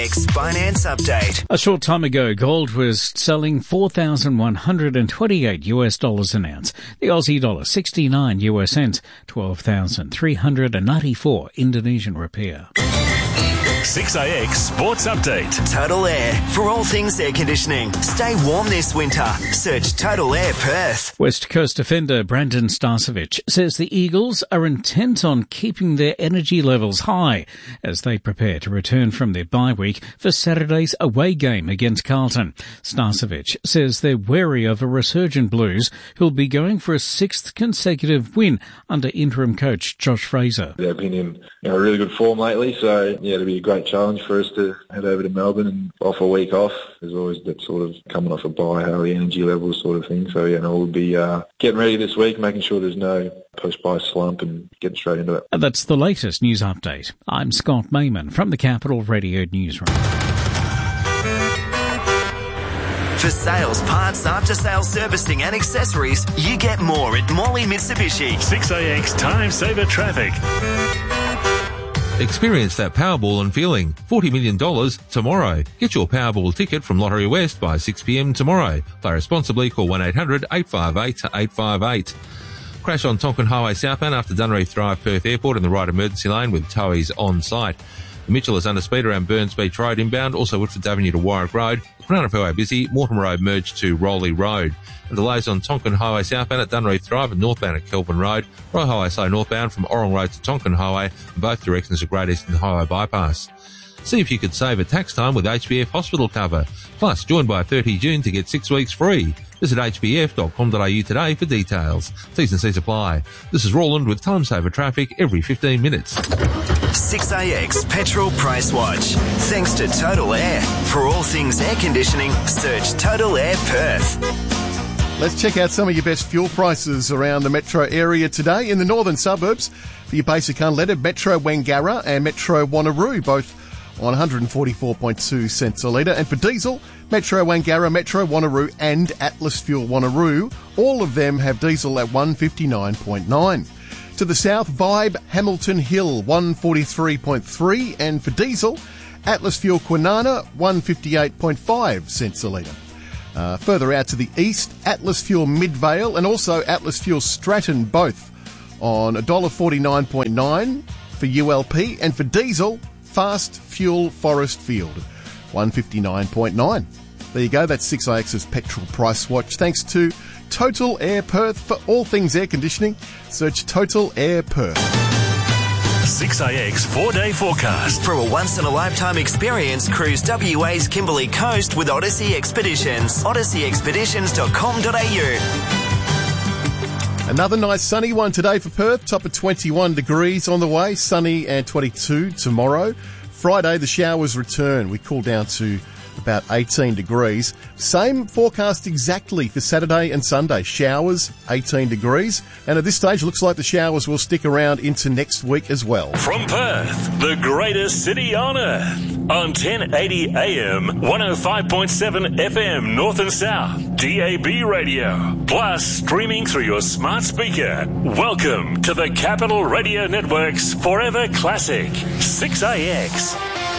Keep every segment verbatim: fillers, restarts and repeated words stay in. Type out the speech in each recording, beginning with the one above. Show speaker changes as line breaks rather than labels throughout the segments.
X Finance Update.
A short time ago, gold was selling four thousand one hundred twenty-eight US dollars an ounce. The Aussie dollar sixty-nine US cents, twelve thousand three hundred ninety-four Indonesian rupiah.
six A X Sports Update.
Total Air. For all things air conditioning. Stay warm this winter. Search Total Air Perth.
West Coast defender Brandon Starcevic says the Eagles are intent on keeping their energy levels high as they prepare to return from their bye week for Saturday's away game against Carlton. Starcevic says they're wary of a resurgent Blues who'll be going for a sixth consecutive win under interim coach Josh Fraser.
They've been in you know, really good form lately, so yeah, it'll be a great challenge for us to head over to Melbourne and off a week off. There's always that sort of coming off a bye, how the energy levels sort of thing. So yeah, no, we'll be uh, getting ready this week, making sure there's no post-bye slump and getting straight into it.
And that's the latest news update. I'm Scott Mayman from the Capital Radio Newsroom.
For sales, parts, after-sales servicing and accessories, you get more at Morley Mitsubishi.
six A X Time Saver Traffic.
Experience that Powerball and feeling. forty million dollars tomorrow. Get your Powerball ticket from Lottery West by six p m tomorrow. Play responsibly. Call one eight hundred eight five eight eight five eight. Crash on Tonkin Highway southbound after Dunreath Drive, Perth Airport in the right emergency lane with towies on site. The Mitchell is under speed around Burns Beach Road inbound, also Woodford Avenue to Warwick Road. Crown of Highway busy, Mortimer Road merged to Rowley Road. And delays on Tonkin Highway southbound at Dunreath Drive and northbound at Kelvin Road. Royal Highway slow northbound from Orrell Road to Tonkin Highway and both directions of Great Eastern Highway bypass. See if you could save at tax time with H B F hospital cover. Plus, join by thirtieth of June to get six weeks free. Visit h b f dot com dot a u today for details. T's and C's apply. This is Roland with Time Saver Traffic every fifteen minutes.
six A X Petrol Price Watch. Thanks to Total Air. For all things air conditioning, search Total Air Perth.
Let's check out some of your best fuel prices around the metro area today. In the northern suburbs, for your basic unleaded, Metro Wangara and Metro Wanneroo, both on one hundred forty-four point two cents a litre. And for diesel, Metro Wangara, Metro Wanneroo and Atlas Fuel Wanneroo, all of them have diesel at one fifty-nine point nine. To the south, Vibe Hamilton Hill, one forty-three point three, and for diesel, Atlas Fuel Kwinana, one fifty-eight point five cents a litre. Uh, further out to the east, Atlas Fuel Midvale and also Atlas Fuel Stratton, both on one dollar forty-nine point nine for U L P, and for diesel, Fast Fuel Forest Field, one fifty-nine point nine. There you go, that's six A X's Petrol Price Watch. Thanks to Total Air Perth. For all things air conditioning, search Total Air Perth.
six A X four-day forecast.
For a once-in-a-lifetime experience, cruise W A's Kimberley Coast with Odyssey Expeditions. odyssey expeditions dot com dot a u.
Another nice sunny one today for Perth, top of twenty-one degrees on the way, sunny and twenty-two tomorrow. Friday, the showers return. We cool down to about eighteen degrees. Same forecast exactly for Saturday and Sunday. Showers, eighteen degrees. And at this stage, looks like the showers will stick around into next week as well.
From Perth, the greatest city on earth. On ten eighty A M, one oh five point seven F M, North and South, D A B radio. Plus, streaming through your smart speaker. Welcome to the Capital Radio Network's Forever Classic, six A X.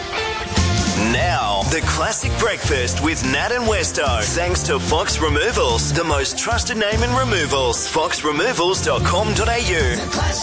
Now, the classic breakfast with Nat and Westo. Thanks to Fox Removals, the most trusted name in removals. fox removals dot com dot a u.